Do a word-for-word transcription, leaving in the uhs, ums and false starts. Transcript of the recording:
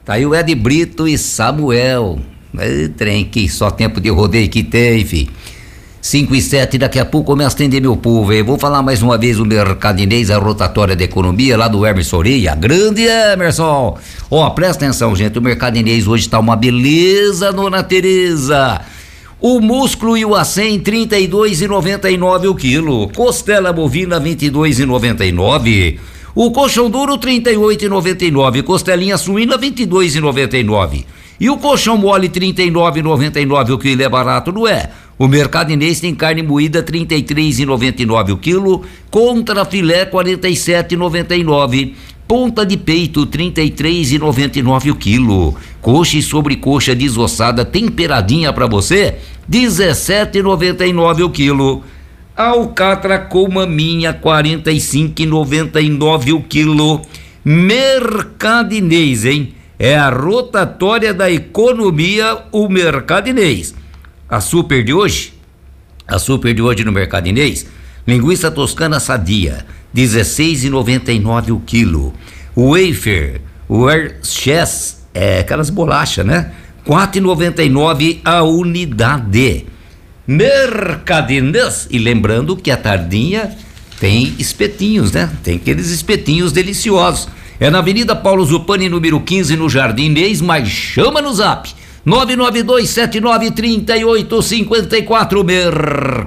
Tá aí o Ed Brito e Samuel. É, trem que só tempo de rodeio que tem, fi. cinco e sete, daqui a pouco começa a atender meu povo, hein? Vou falar mais uma vez o Mercadinês, a rotatória da economia, lá do Emerson Soria. Grande Emerson! Ó, presta atenção, gente, o Mercadinês hoje tá uma beleza, dona Tereza. O músculo e o acém, trinta e dois reais e noventa e nove centavos o quilo. Costela bovina, vinte e dois reais e noventa e nove centavos. O colchão duro, trinta e oito reais e noventa e nove centavos. Costelinha suína, vinte e dois reais e noventa e nove centavos. E o colchão mole, trinta e nove reais e noventa e nove centavos o quilo. É barato, não é? O Mercadinês tem carne moída, trinta e três reais e noventa e nove centavos o quilo. Contra filé, quarenta e sete reais e noventa e nove centavos. Ponta de peito, trinta e três reais e noventa e nove centavos o quilo. Coxa e sobrecoxa desossada temperadinha pra você, dezessete reais e noventa e nove centavos o quilo. Alcatra com maminha, quarenta e cinco reais e noventa e nove centavos o quilo. Mercadinês, hein? É a rotatória da economia, o Mercadinês. A super de hoje, a super de hoje no Mercadinês, linguiça toscana sadia, dezesseis reais e noventa e nove centavos o quilo. Wafer, Hershey's, é aquelas bolachas, né? quatro reais e noventa e nove centavos a unidade. Mercadinês, e lembrando que a tardinha tem espetinhos, né? Tem aqueles espetinhos deliciosos. É na Avenida Paulo Zupani, número quinze, no Jardim Inês, mas chama no zap nove nove dois sete nove três oito cinco quatro. Mer